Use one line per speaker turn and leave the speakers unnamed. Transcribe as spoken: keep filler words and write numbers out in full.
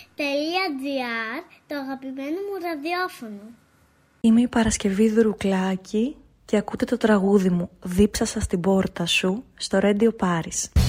τελεία τζι άρ, το αγαπημένο μου ραδιόφωνο.
Είμαι η Παρασκευή Δουρουκλάκη και ακούτε το τραγούδι μου «Δίψασα στην πόρτα σου» στο Radio Paris.